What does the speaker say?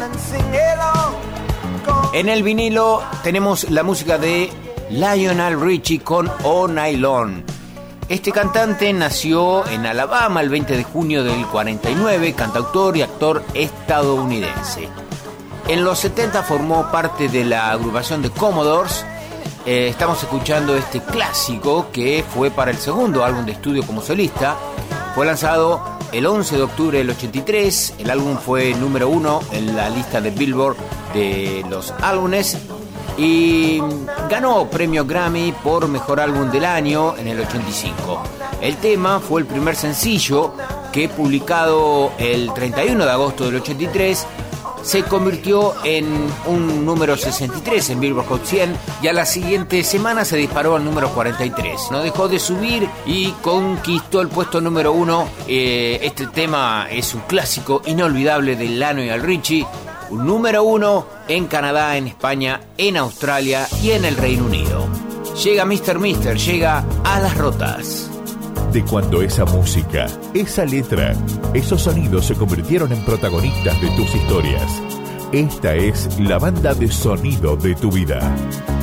En el vinilo tenemos la música de Lionel Richie con All Night Long. Este cantante nació en Alabama el 20 de junio del 49, cantautor y actor estadounidense. En los 70 formó parte de la agrupación de Commodores. Estamos escuchando este clásico que fue para el segundo álbum de estudio como solista. Fue lanzado el 11 de octubre del 83. El álbum fue número 1 en la lista de Billboard de los álbumes y ganó premio Grammy por Mejor Álbum del Año en el 85. El tema fue el primer sencillo que, publicado el 31 de agosto del 83, se convirtió en un número 63 en Billboard Hot 100 y a la siguiente semana se disparó al número 43. No dejó de subir y conquistó el puesto número 1. Este tema es un clásico inolvidable de Lionel Richie, un número 1 en Canadá, en España, en Australia y en el Reino Unido. Llega Mr. Mister, llega Alas Rotas. De cuando esa música, esa letra, esos sonidos se convirtieron en protagonistas de tus historias. Esta es la banda de sonido de tu vida.